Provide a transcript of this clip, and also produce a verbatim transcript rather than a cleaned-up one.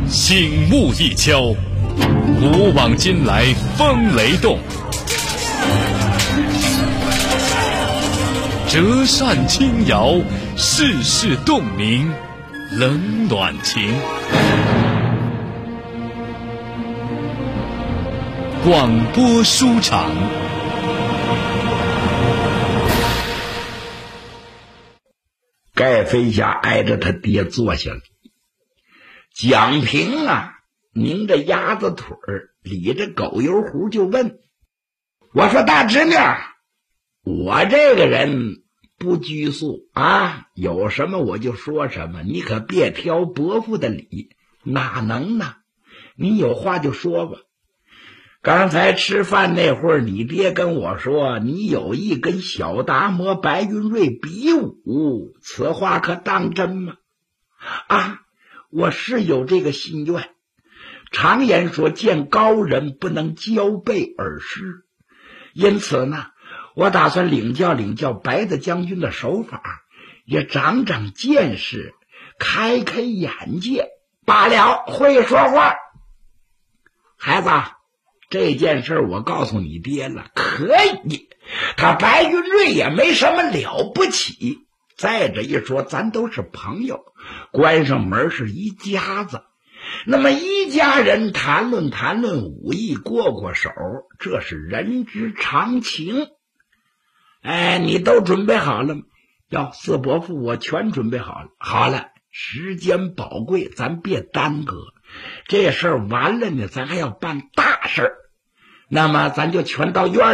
醒目一敲，古往今来风雷动，折扇轻摇，世事洞明冷暖情。广播书场。 盖飞侠挨着他爹坐下了。蒋平啊，拧着鸭子腿儿，理着狗油壶就问：“我说大侄女，我这个人不拘束啊，有什么我就说什么，你可别挑伯父的理，哪能呢？你有话就说吧。刚才吃饭那会儿，你爹跟我说你有意跟小达摩白云瑞比武，此话可当真吗？啊，我是有这个心愿。常言说见高人不能交臂而失，因此呢，我打算领教领教白子将军的手法，也长长见识，开开眼界罢了。会说话，孩子，这件事我告诉你爹了，可以，他白云瑞也没什么了不起。再者一说，咱都是朋友，关上门是一家子，那么一家人谈论谈论武艺，过过手，这是人之常情。哎，你都准备好了吗？要四伯父我全准备好了。好了，时间宝贵，咱别耽搁。这事儿完了呢，咱还要办大事儿，那么咱就全到院